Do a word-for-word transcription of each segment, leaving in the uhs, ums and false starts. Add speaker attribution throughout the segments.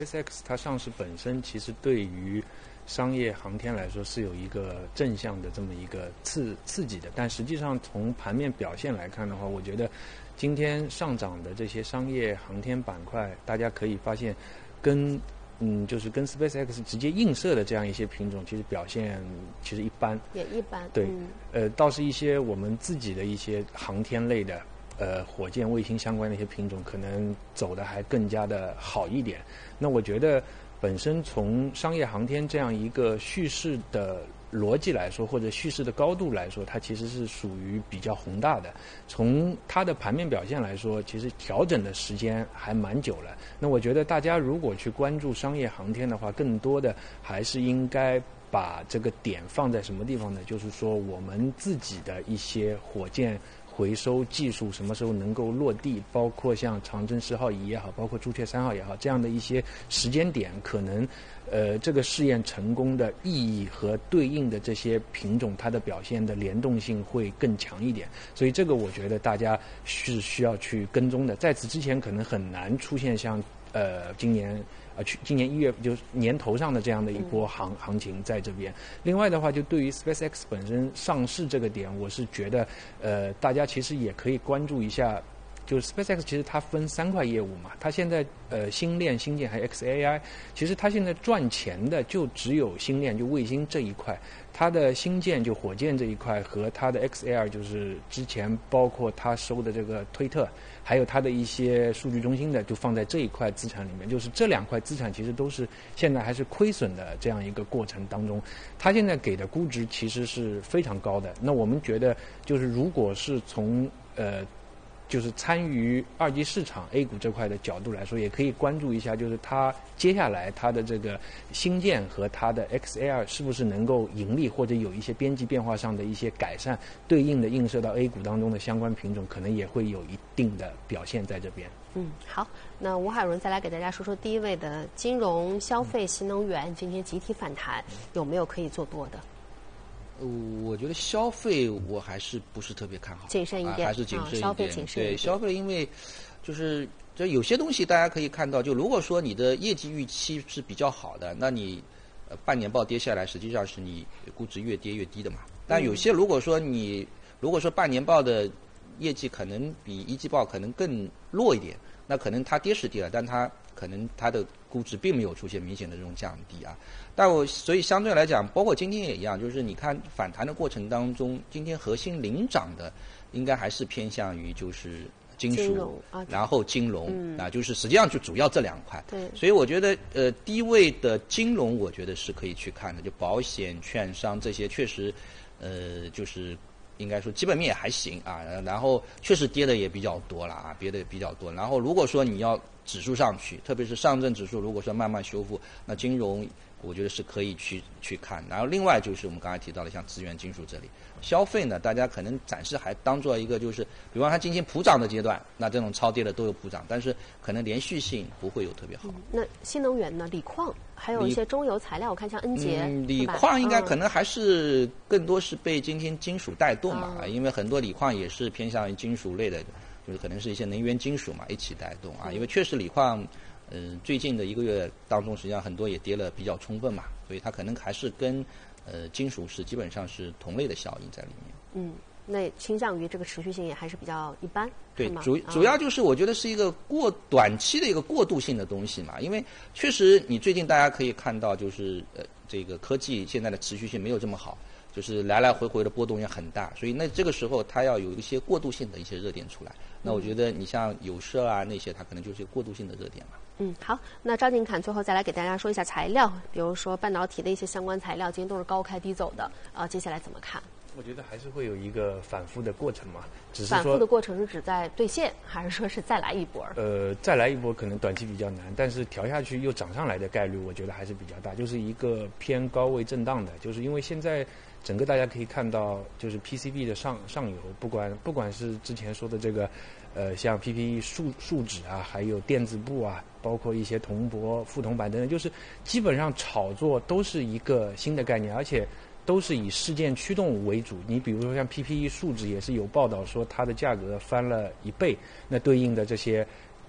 Speaker 1: SpaceX 它上市本身其实对于商业航天来说是有一个正向的这么一个刺刺激的，但实际上从盘面表现来看的话，我觉得今天上涨的这些商业航天板块，大家可以发现跟嗯就是跟 SpaceX 直接映射的这样一些品种，其实表现其实一般，
Speaker 2: 也一般。
Speaker 1: 对，
Speaker 2: 嗯、
Speaker 1: 呃，倒是一些我们自己的一些航天类的。呃，火箭、卫星相关的一些品种，可能走的还更加的好一点。那我觉得，本身从商业航天这样一个叙事的逻辑来说，或者叙事的高度来说，它其实是属于比较宏大的。从它的盘面表现来说，其实调整的时间还蛮久了。那我觉得大家如果去关注商业航天的话，更多的还是应该把这个点放在什么地方呢？就是说我们自己的一些火箭回收技术什么时候能够落地，包括像长征十号乙也好，包括朱雀三号也好，这样的一些时间点，可能呃这个试验成功的意义和对应的这些品种，它的表现的联动性会更强一点。所以这个我觉得大家是需要去跟踪的。在此之前，可能很难出现像呃今年。呃，去今年一月就是年头上的这样的一波行行情在这边。另外的话，就对于 SpaceX 本身上市这个点，我是觉得，呃，大家其实也可以关注一下。就是 SpaceX 其实它分三块业务嘛，它现在呃星链、星舰还有 X A I， 其实它现在赚钱的就只有星链就卫星这一块，它的星舰就火箭这一块和它的 X A I 就是之前包括它收的这个推特，还有它的一些数据中心的就放在这一块资产里面，就是这两块资产其实都是现在还是亏损的这样一个过程当中，它现在给的估值其实是非常高的。那我们觉得就是如果是从呃就是参与二级市场 A 股这块的角度来说，也可以关注一下，就是它接下来它的这个星舰和它的 X A I 是不是能够盈利，或者有一些边际变化上的一些改善，对应的映射到 A 股当中的相关品种，可能也会有一定的表现在这边。
Speaker 2: 嗯，好，那吴海荣再来给大家说说第一位的金融、消费、新能源，今天集体反弹，有没有可以做多的？
Speaker 3: 呃，我觉得消费我还是不是特别看好，
Speaker 2: 谨慎一点，
Speaker 3: 啊、还是谨慎一点。
Speaker 2: 啊、消费谨慎一点。
Speaker 3: 对，消费因为就是这有些东西大家可以看到，就如果说你的业绩预期是比较好的，那你呃半年报跌下来，实际上是你估值越跌越低的嘛。但有些如果说你如果说半年报的业绩可能比一季报可能更弱一点，那可能它跌是跌了，但它可能它的估值并没有出现明显的这种降低啊。但我所以相对来讲，包括今天也一样，就是你看反弹的过程当中，今天核心领涨的应该还是偏向于就是金属，
Speaker 2: 金融啊、
Speaker 3: 然后金融、
Speaker 2: 嗯、
Speaker 3: 啊，就是实际上就主要这两块。
Speaker 2: 对，
Speaker 3: 所以我觉得呃低位的金融，我觉得是可以去看的，就保险、券商这些确实呃就是应该说基本面也还行啊，然后确实跌的也比较多了啊，跌的也比较多。然后如果说你要指数上去，特别是上证指数，如果说慢慢修复，那金融我觉得是可以去去看。然后另外就是我们刚才提到的像资源金属这里，消费呢，大家可能暂时还当做一个就是，比方它今天普涨的阶段，那这种超跌的都有普涨，但是可能连续性不会有特别好。
Speaker 2: 嗯、那新能源呢？锂矿还有一些中游材料，我看像恩捷，
Speaker 3: 嗯，锂矿应该可能还是更多是被今天金属带动嘛，嗯、因为很多锂矿也是偏向于金属类的，就是可能是一些能源金属嘛一起带动啊，因为确实锂矿。嗯、呃，最近的一个月当中，实际上很多也跌了比较充分嘛，所以它可能还是跟呃金属是基本上是同类的效应在里面。
Speaker 2: 嗯，那倾向于这个持续性也还是比较一般。
Speaker 3: 对，主主要就是我觉得是一个过短期的一个过渡性的东西嘛，因为确实你最近大家可以看到，就是呃这个科技现在的持续性没有这么好，就是来来回回的波动也很大，所以那这个时候它要有一些过渡性的一些热点出来。那我觉得你像有色啊那些，它可能就是过渡性的热点嘛。
Speaker 2: 嗯，好，那赵静侃最后再来给大家说一下材料，比如说半导体的一些相关材料，今天都是高开低走的，啊、呃，接下来怎么看？
Speaker 1: 我觉得还是会有一个反复的过程嘛，只是
Speaker 2: 说反复的过程是指在兑现，还是说是再来一波？
Speaker 1: 呃，再来一波可能短期比较难，但是调下去又涨上来的概率，我觉得还是比较大，就是一个偏高位震荡的，就是因为现在整个大家可以看到，就是 P C B 的上上游，不管不管是之前说的这个。呃，像 P P E 树树脂啊，还有电子布啊，包括一些铜箔、副铜板等等，就是基本上炒作都是一个新的概念，而且都是以事件驱动为主。你比如说像 P P E 树脂也是有报道说它的价格翻了一倍，那对应的这些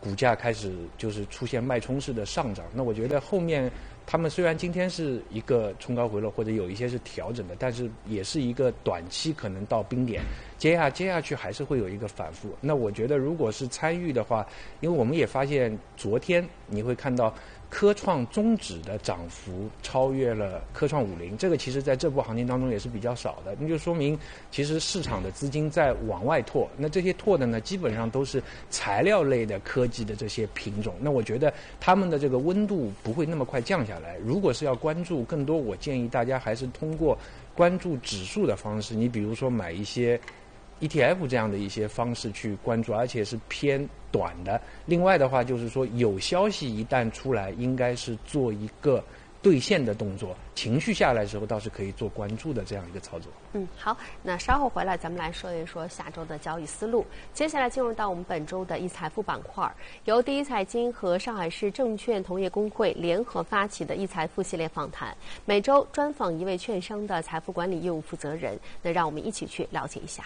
Speaker 1: 股价开始就是出现脉冲式的上涨。那我觉得后面他们虽然今天是一个冲高回落，或者有一些是调整的，但是也是一个短期可能到冰点，接下接下去还是会有一个反复。那我觉得如果是参与的话，因为我们也发现昨天你会看到科创中指的涨幅超越了科创五零，这个其实在这波行情当中也是比较少的，那就说明其实市场的资金在往外拓。那这些拓的呢，基本上都是材料类的科技的这些品种。那我觉得他们的这个温度不会那么快降下来。如果是要关注更多，我建议大家还是通过关注指数的方式，你比如说买一些E T F 这样的一些方式去关注，而且是偏短的。另外的话就是说，有消息一旦出来，应该是做一个兑现的动作，情绪下来的时候倒是可以做关注的这样一个操作。
Speaker 2: 嗯，好，那稍后回来咱们来说一说下周的交易思路。接下来进入到我们本周的易财富板块，由第一财经和上海市证券同业公会联合发起的易财富系列访谈，每周专访一位券商的财富管理业务负责人。那让我们一起去了解一下。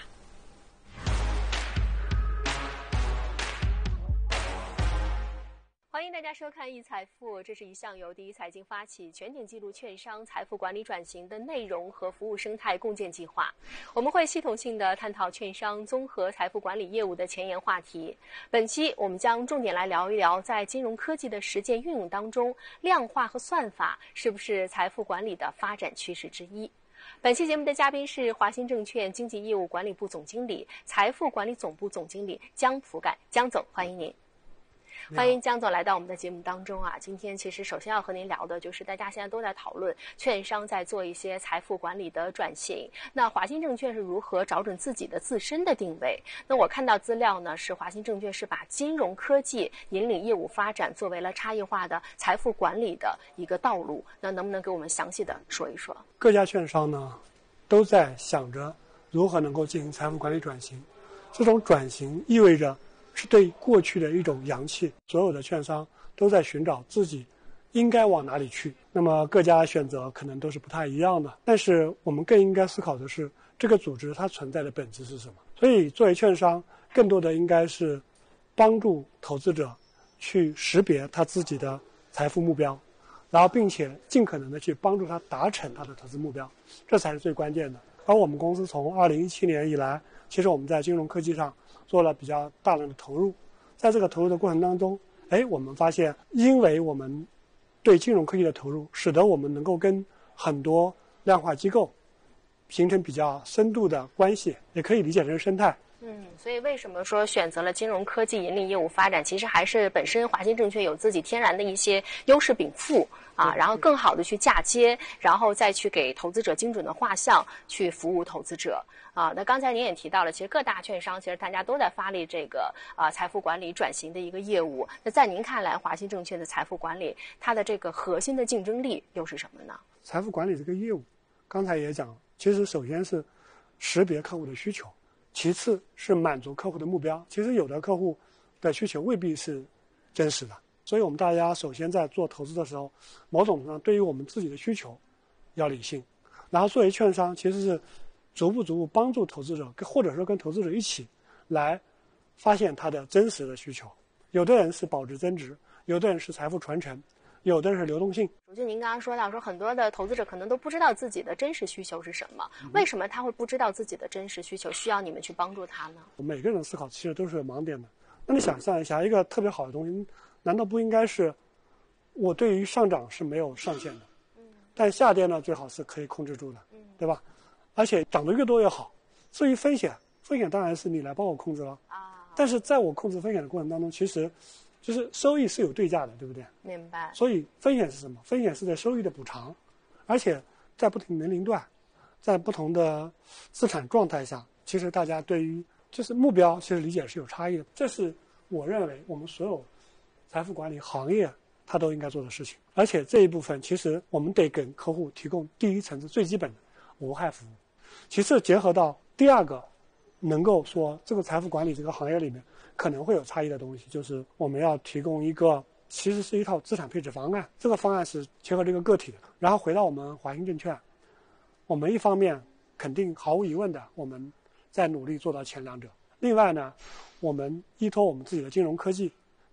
Speaker 2: 欢迎大家收看易财富，这是一项由第一财经发起、全景记录券商财富管理转型的内容和服务生态共建计划。我们会系统性的探讨券商综合财富管理业务的前沿话题。本期我们将重点来聊一聊，在金融科技的实践运用当中，量化和算法是不是财富管理的发展趋势之一？本期节目的嘉宾是华兴证券经济业务管理部总经理、财富管理总部总经理姜普改，姜总，欢迎您。欢迎姜总来到我们的节目当中啊！今天其实首先要和您聊的就是大家现在都在讨论券商在做一些财富管理的转型，那华兴证券是如何找准自己的自身的定位？那我看到资料呢，是华兴证券是把金融科技引领业务发展作为了差异化的财富管理的一个道路，那能不能给我们详细的说一说？
Speaker 4: 各家券商呢都在想着如何能够进行财富管理转型，这种转型意味着是对过去的一种扬弃，所有的券商都在寻找自己应该往哪里去。那么各家选择可能都是不太一样的，但是我们更应该思考的是，这个组织它存在的本质是什么。所以作为券商，更多的应该是帮助投资者去识别他自己的财富目标，然后并且尽可能的去帮助他达成他的投资目标，这才是最关键的。而我们公司从二零一七年以来，其实我们在金融科技上做了比较大量的投入，在这个投入的过程当中，哎，我们发现，因为我们对金融科技的投入，使得我们能够跟很多量化机构形成比较深度的关系，也可以理解成生态。
Speaker 2: 嗯，所以为什么说选择了金融科技引领业务发展，其实还是本身华兴证券有自己天然的一些优势禀赋啊，然后更好的去嫁接，然后再去给投资者精准的画像，去服务投资者啊。那刚才您也提到了，其实各大券商其实大家都在发力这个啊财富管理转型的一个业务。那在您看来，华兴证券的财富管理它的这个核心的竞争力又是什么呢？
Speaker 4: 财富管理这个业务，刚才也讲，其实首先是识别客户的需求，其次是满足客户的目标。其实有的客户的需求未必是真实的，所以我们大家首先在做投资的时候，某种程度上对于我们自己的需求要理性，然后作为券商其实是逐步逐步帮助投资者，或者说跟投资者一起来发现他的真实的需求。有的人是保值增值，有的人是财富传承，有的人是流动性。
Speaker 2: 就您刚刚说到说很多的投资者可能都不知道自己的真实需求是什么，为什么他会不知道自己的真实需求，需要你们去帮助他呢？
Speaker 4: 每个人思考其实都是有盲点的。那你想象一下，一个特别好的东西，难道不应该是我对于上涨是没有上限的，但下跌呢最好是可以控制住的，对吧？而且涨得越多越好。至于风险，风险当然是你来帮我控制了啊。但是在我控制风险的过程当中，其实就是收益是有对价的，对不对？
Speaker 2: 明白。所
Speaker 4: 以风险是什么？风险是对收益的补偿，而且在不同年龄段，在不同的资产状态下，其实大家对于就是目标其实理解是有差异的。这是我认为我们所有财富管理行业它都应该做的事情。而且这一部分其实我们得给客户提供第一层次最基本的无害服务，其次结合到第二个能够说这个财富管理这个行业里面可能会有差异的东西，就是我们要提供一个其实是一套资产配置方案。这个方案是结合这个个体的。然后回到我们华兴证券，我们一方面肯定毫无疑问的我们在努力做到前两者，另外呢，我们依托我们自己的金融科技，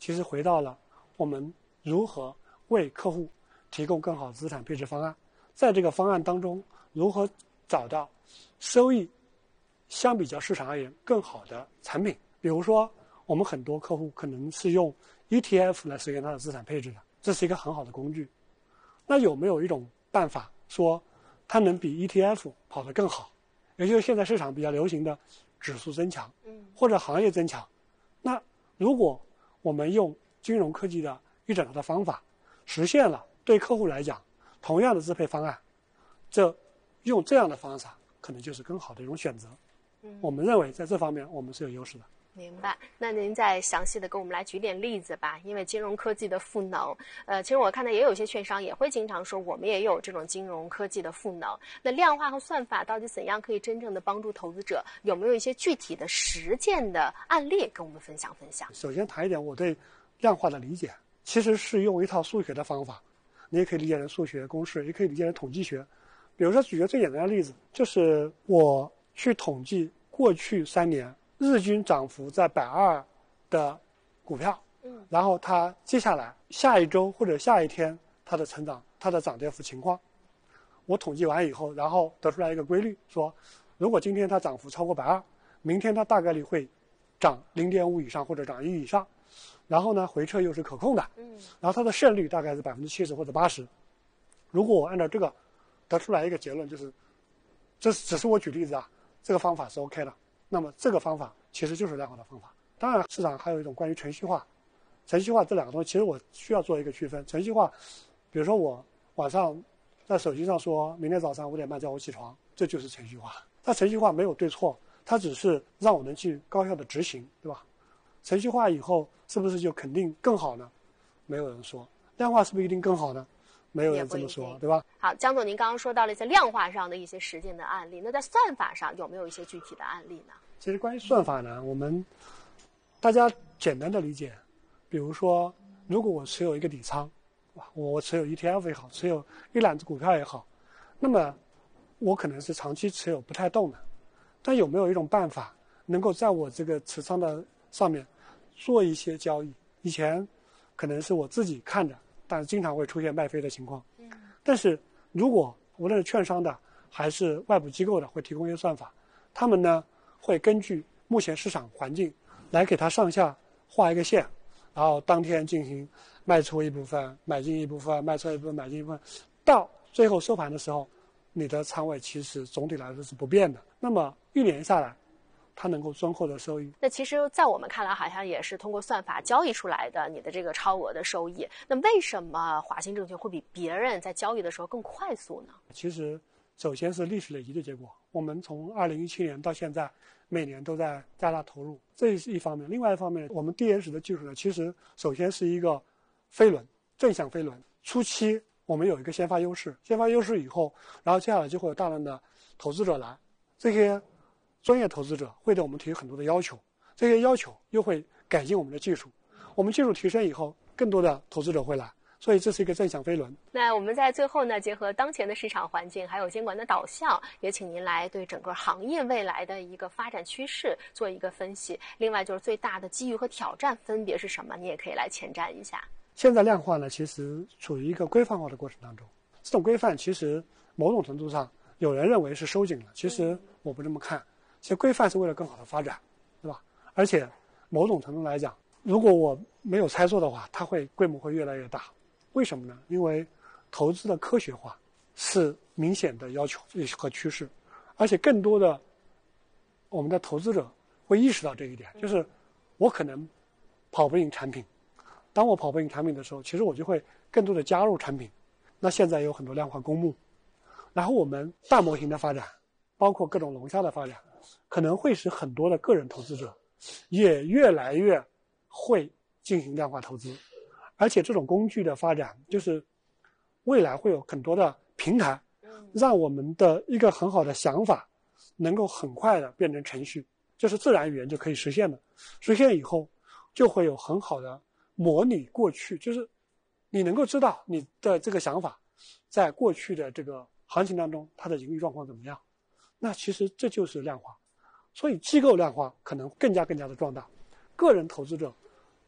Speaker 4: 其实回到了我们如何为客户提供更好的资产配置方案，在这个方案当中如何找到收益相比较市场而言更好的产品。比如说我们很多客户可能是用 E T F 来实现他的资产配置的，这是一个很好的工具。那有没有一种办法说它能比 E T F 跑得更好，也就是现在市场比较流行的指数增强或者行业增强？那如果我们用金融科技的一整套的方法实现了对客户来讲同样的支配方案，这用这样的方法可能就是更好的一种选择。嗯，我们认为在这方面我们是有优势的。
Speaker 2: 明白，那您再详细的给我们来举点例子吧。因为金融科技的赋能，呃，其实我看到也有一些券商也会经常说，我们也有这种金融科技的赋能。那量化和算法到底怎样可以真正的帮助投资者？有没有一些具体的实践的案例跟我们分享分享？
Speaker 4: 首先谈一点我对量化的理解，其实是用一套数学的方法，你也可以理解成数学公式，也可以理解成统计学。比如说举个最简单的例子，就是我去统计过去三年日均涨幅在百二的股票，嗯，然后它接下来下一周或者下一天它的成长、它的涨跌幅情况，我统计完以后，然后得出来一个规律，说如果今天它涨幅超过百二，明天它大概率会涨零点五以上或者涨一以上，然后呢回撤又是可控的，嗯，然后它的胜率大概是百分之七十或者八十。如果我按照这个得出来一个结论，就是这只是我举例子啊，这个方法是 OK 的。那么这个方法其实就是量化的方法。当然市场还有一种关于程序化，程序化这两个东西其实我需要做一个区分。程序化比如说我晚上在手机上说明天早上五点半叫我起床，这就是程序化。它程序化没有对错，它只是让我能去高效的执行，对吧？程序化以后是不是就肯定更好呢？没有人说。量化是不是一定更好呢？没有人这么说，对吧？
Speaker 2: 好，江总，您刚刚说到了一些量化上的一些实践的案例，那在算法上有没有一些具体的案例呢？
Speaker 4: 其实关于算法呢，我们大家简单的理解，比如说，如果我持有一个底仓，我持有 E T F 也好，持有一揽子股票也好，那么我可能是长期持有不太动的，但有没有一种办法能够在我这个持仓的上面做一些交易？以前可能是我自己看着，但是经常会出现卖飞的情况。嗯，但是如果无论是券商的还是外部机构的会提供一些算法，他们呢会根据目前市场环境来给它上下画一个线，然后当天进行卖出一部分，买进一部分，卖出一部分，买进一部分，到最后收盘的时候，你的仓位其实总体来说是不变的。那么一年下来，它能够丰厚的收益。
Speaker 2: 那其实在我们看来好像也是通过算法交易出来的你的这个超额的收益。那为什么华兴证券会比别人在交易的时候更快速呢？
Speaker 4: 其实首先是历史累积的结果，我们从二零一七年到现在每年都在加大投入，这是一方面。另外一方面，我们 D S 的技术呢，其实首先是一个飞轮，正向飞轮。初期我们有一个先发优势，先发优势以后，然后接下来就会有大量的投资者来，这些专业投资者会对我们提出很多的要求，这些要求又会改进我们的技术，我们技术提升以后，更多的投资者会来，所以这是一个正向飞轮。
Speaker 2: 那我们在最后呢，结合当前的市场环境还有监管的导向，也请您来对整个行业未来的一个发展趋势做一个分析。另外就是最大的机遇和挑战分别是什么，你也可以来前瞻一下。
Speaker 4: 现在量化呢，其实处于一个规范化的过程当中，这种规范其实某种程度上有人认为是收紧了，其实我不这么看。其实规范是为了更好的发展，对吧？而且某种程度来讲，如果我没有猜错的话，它会规模会越来越大。为什么呢？因为投资的科学化是明显的要求和趋势，而且更多的我们的投资者会意识到这一点，就是我可能跑不赢产品，当我跑不赢产品的时候，其实我就会更多的加入产品。那现在有很多量化公募，然后我们大模型的发展，包括各种龙虾的发展，可能会使很多的个人投资者也越来越会进行量化投资。而且这种工具的发展，就是未来会有很多的平台，让我们的一个很好的想法能够很快的变成程序，就是自然语言就可以实现的。实现以后就会有很好的模拟过去，就是你能够知道你的这个想法在过去的这个行情当中它的盈利状况怎么样。那其实这就是量化。所以机构量化可能更加更加的壮大，个人投资者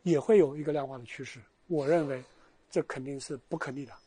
Speaker 4: 也会有一个量化的趋势。我认为这肯定是不可逆的。